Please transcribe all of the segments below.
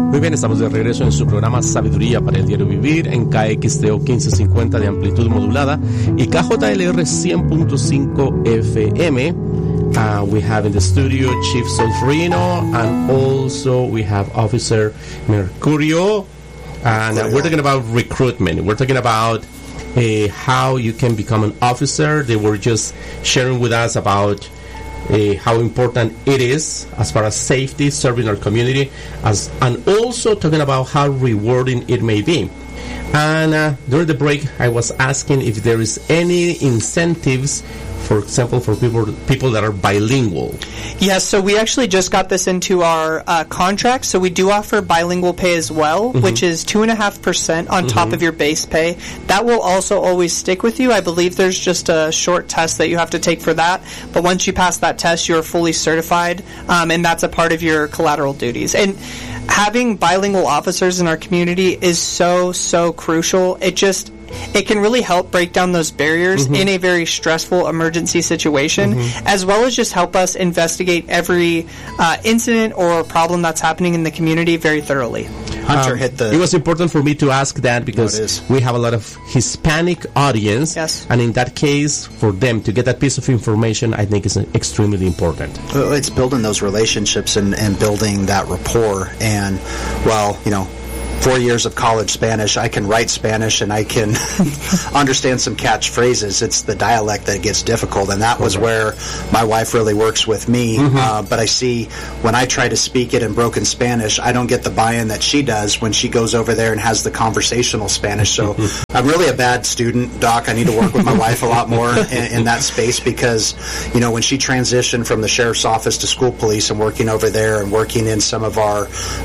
Muy bien, estamos de regreso en su programa Sabiduría para el Diario Vivir en KXTO 1550 de amplitud modulada y KJLR 100.5 FM. We have in the studio Chief Solferino, and also we have Officer Mercurio, and we're talking about recruitment. We're talking about how you can become an officer. They were just sharing with us about how important it is as far as safety, serving our community, and also talking about how rewarding it may be. And during the break, I was asking if there is any incentives, for example, for people that are bilingual. Yes, so we actually just got this into our contract. So we do offer bilingual pay as well, which is 2.5% on top of your base pay. That will also always stick with you. I believe there's just a short test that you have to take for that. But once you pass that test, you're fully certified, and that's a part of your collateral duties. And having bilingual officers in our community is so crucial. It can really help break down those barriers in a very stressful emergency situation, as well as just help us investigate every incident or problem that's happening in the community very thoroughly. Hunter hit the... It was important for me to ask that because we have a lot of Hispanic audience, and in that case, for them to get that piece of information, I think is extremely important. Well, it's building those relationships and building that rapport, and, well, 4 years of college Spanish, I can write Spanish and I can understand some catchphrases. It's the dialect that gets difficult, and that was where my wife really works with me. But I see when I try to speak it in broken Spanish, I don't get the buy-in that she does when she goes over there and has the conversational Spanish. So I'm really a bad student, Doc. I need to work with my wife a lot more in that space because, when she transitioned from the sheriff's office to school police and working over there and working in some of our,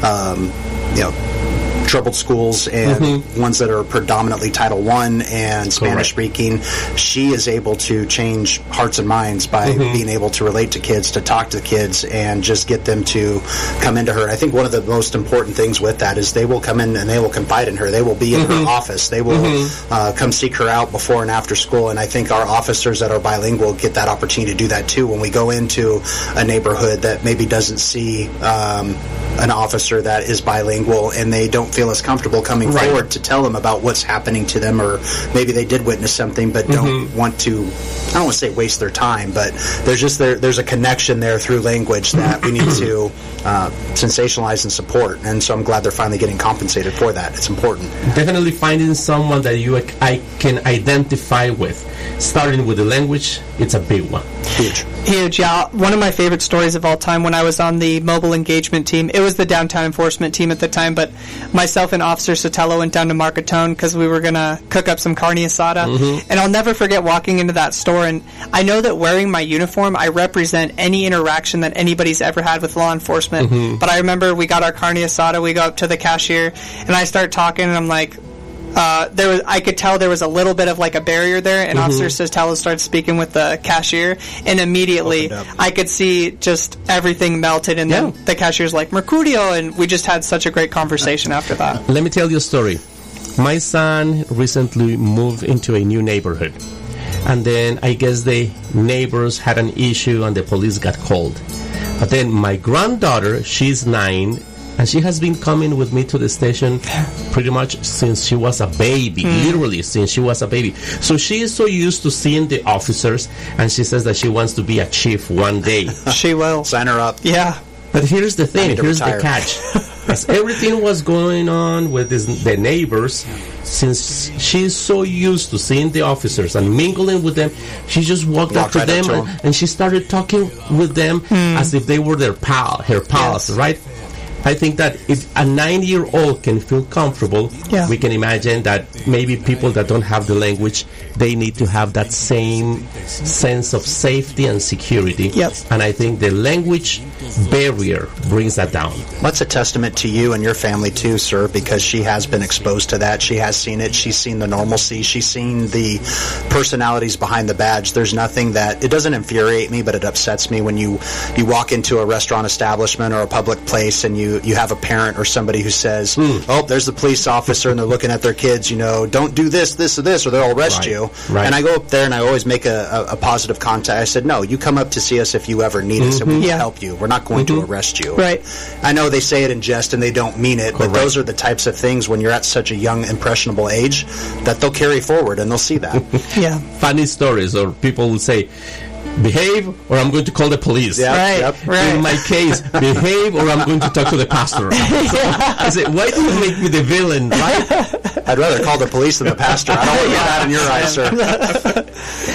troubled schools and ones that are predominantly Title I and Spanish-speaking, she is able to change hearts and minds by being able to relate to kids, to talk to kids, and just get them to come into her. I think one of the most important things with that is they will come in and they will confide in her. They will be in her office. They will come seek her out before and after school, and I think our officers that are bilingual get that opportunity to do that too. When we go into a neighborhood that maybe doesn't see an officer that is bilingual and they don't feel as comfortable coming forward to tell them about what's happening to them, or maybe they did witness something but don't want to, I don't want to say waste their time, but there's a connection there through language that we need to sensationalize and support, and so I'm glad they're finally getting compensated for that. It's important. Definitely finding someone that I can identify with. Starting with the language, it's a big one. Huge, yeah. One of my favorite stories of all time when I was on the mobile engagement team, it was the downtown enforcement team at the time, but myself and Officer Sotelo went down to Marcatone because we were going to cook up some carne asada, and I'll never forget walking into that store, and I know that wearing my uniform, I represent any interaction that anybody's ever had with law enforcement, but I remember we got our carne asada, we go up to the cashier, and I start talking, and I'm like, I could tell there was a little bit of like a barrier there, and Officer Sotelo started speaking with the cashier, and immediately I could see just everything melted, and then the cashier's like, Mercurio, and we just had such a great conversation after that. Let me tell you a story. My son recently moved into a new neighborhood, and then I guess the neighbors had an issue and the police got called. But then my granddaughter, she's 9, and she has been coming with me to the station pretty much since she was a baby, literally since she was a baby. So she is so used to seeing the officers, and she says that she wants to be a chief one day. She will. Sign her up. Yeah. But here's the thing, here's the catch. As everything was going on with the neighbors, since she's so used to seeing the officers and mingling with them, she just walked up to them and she started talking with them as if they were her pals, right? I think that if a 9-year-old can feel comfortable, we can imagine that maybe people that don't have the language, they need to have that same sense of safety and security. And I think the language barrier brings that down. That's a testament to you and your family too, sir, because she has been exposed to that. She has seen it. She's seen the normalcy. She's seen the personalities behind the badge. There's nothing that, it doesn't infuriate me, but it upsets me when you walk into a restaurant establishment or a public place and you have a parent or somebody who says, oh, there's the police officer, and they're looking at their kids, don't do this, or they'll arrest you. you. Right. And I go up there and I always make a positive contact. I said, no, you come up to see us if you ever need us, and we will help you. We're not going to arrest you. Right. I know they say it in jest and they don't mean it, but those are the types of things when you're at such a young, impressionable age that they'll carry forward, and they'll see that. Yeah. Funny stories, or people will say, behave or I'm going to call the police. Right. In my case, behave or I'm going to talk to the pastor. I said, why do you make me the villain, right? I'd rather call the police than the pastor. I don't want that in your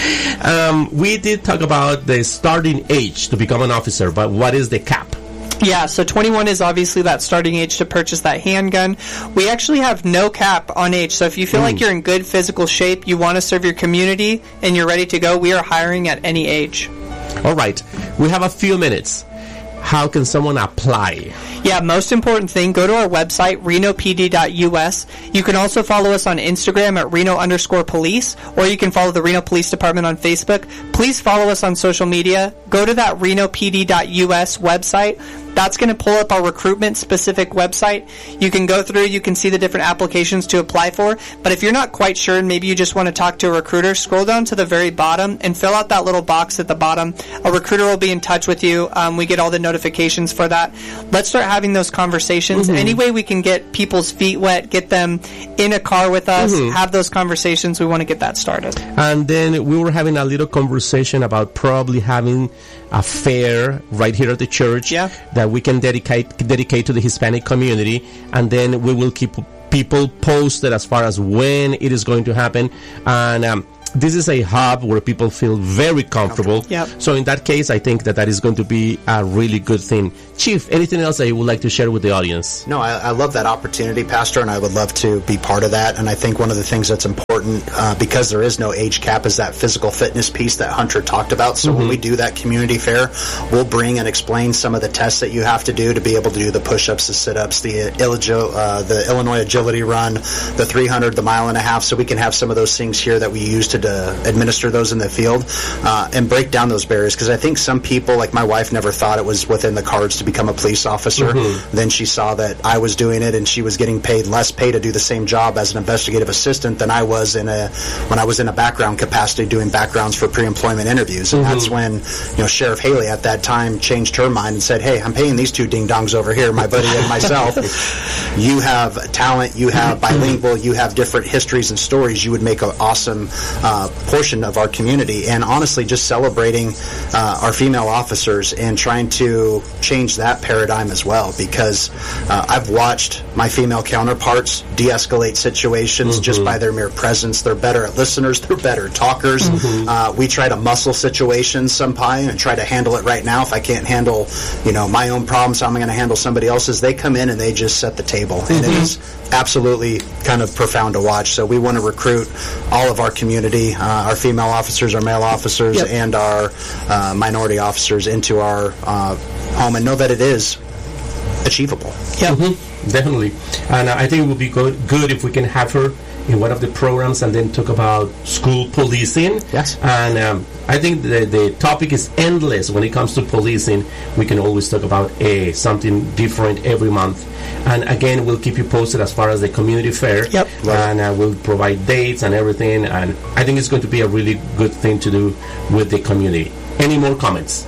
eyes, sir. We did talk about the starting age to become an officer, but what is the cap? Yeah, so 21 is obviously that starting age to purchase that handgun. We actually have no cap on age, so if you feel like you're in good physical shape, you want to serve your community, and you're ready to go, we are hiring at any age. All right. We have a few minutes. How can someone apply? Yeah, most important thing, go to our website, renopd.us. You can also follow us on Instagram at Reno_police, or you can follow the Reno Police Department on Facebook. Please follow us on social media. Go to that renopd.us website. That's going to pull up our recruitment-specific website. You can go through, you can see the different applications to apply for. But if you're not quite sure and maybe you just want to talk to a recruiter, scroll down to the very bottom and fill out that little box at the bottom. A recruiter will be in touch with you. We get all the notifications for that. Let's start having those conversations. Any way we can get people's feet wet, get them in a car with us, have those conversations, we want to get that started. And then we were having a little conversation about probably having a fair right here at the church that we can dedicate to the Hispanic community, and then we will keep people posted as far as when it is going to happen. And this is a hub where people feel very comfortable. So in that case, I think that is going to be a really good thing. Chief, anything else that you would like to share with the audience? No, I love that opportunity, Pastor, and I would love to be part of that. And I think one of the things that's important, because there is no age cap, is that physical fitness piece that Hunter talked about. So when we do that community fair, we'll bring and explain some of the tests that you have to do to be able to do the push-ups, the sit-ups, the Illinois Agility Run, the 300, the mile and a half, so we can have some of those things here that we use to administer those in the field and break down those barriers, because I think some people, like my wife, never thought it was within the cards to become a police officer. Then she saw that I was doing it, and she was getting paid less pay to do the same job as an investigative assistant than I was when I was in a background capacity doing backgrounds for pre-employment interviews. And that's when Sheriff Haley at that time changed her mind and said, hey, I'm paying these two ding-dongs over here, my buddy and myself. You have talent, you have bilingual, you have different histories and stories. You would make an awesome portion of our community. And honestly, just celebrating our female officers and trying to change that paradigm as well, because I've watched my female counterparts de-escalate situations just by their mere presence. They're better at listeners, they're better talkers. We try to muscle situations sometimes and try to handle it right now. If I can't handle my own problems, how am I going to handle somebody else's? They come in and they just set the table, and it is absolutely kind of profound to watch. So we want to recruit all of our community, our female officers, our male officers, and our minority officers into our home, and know that it is achievable. Definitely. And I think it would be good if we can have her in one of the programs and then talk about school policing. Yes. And I think the topic is endless when it comes to policing. We can always talk about something different every month. And again, we'll keep you posted as far as the community fair. And we'll provide dates and everything. And I think it's going to be a really good thing to do with the community. Any more comments?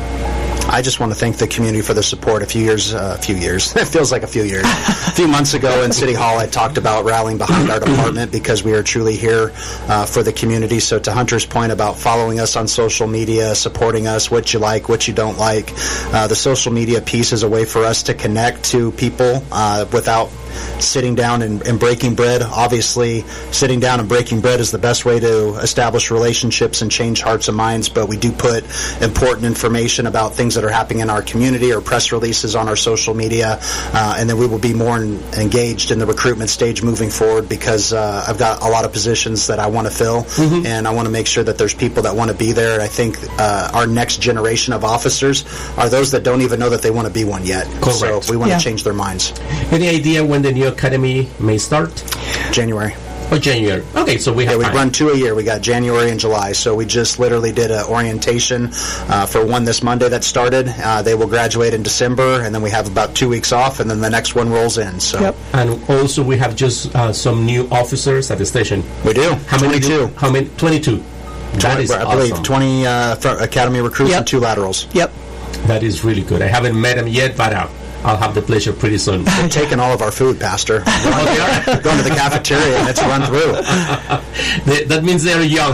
I just want to thank the community for their support. A few years, it feels like a few years. A few months ago in City Hall, I talked about rallying behind our department because we are truly here for the community. So to Hunter's point about following us on social media, supporting us, what you like, what you don't like, the social media piece is a way for us to connect to people without sitting down and breaking bread. Obviously, sitting down and breaking bread is the best way to establish relationships and change hearts and minds, but we do put important information about things that are happening in our community or press releases on our social media, and then we will be more engaged in the recruitment stage moving forward, because I've got a lot of positions that I want to fill, and I want to make sure that there's people that want to be there. And I think our next generation of officers are those that don't even know that they want to be one yet. Correct. So we want to change their minds. Any idea when the new academy may start? January. Oh, January. Okay, so we have we time. run 2 a year. We got January and July. So we just literally did an orientation for one this Monday that started. They will graduate in December, and then we have about 2 weeks off, and then the next one rolls in. So. Yep. And also we have just some new officers at the station. We do. How many? 22. How many? 22. That is I awesome. believe 20 Academy recruits and 2 laterals. Yep. That is really good. I haven't met them yet, but I'll have the pleasure pretty soon. They're taking all of our food, Pastor. We're going to the cafeteria and it's run through. That means they're young.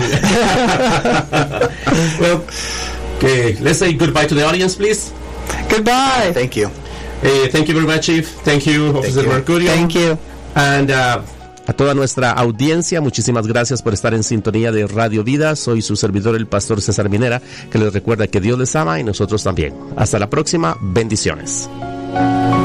Well, okay, let's say goodbye to the audience, please. Goodbye. Thank you. Thank you very much, Chief. Thank you, Officer Mercurio. Thank you. And a toda nuestra audiencia, muchísimas gracias por estar en sintonía de Radio Vida. Soy su servidor, el Pastor César Minera, que les recuerda que Dios les ama y nosotros también. Hasta la próxima. Bendiciones.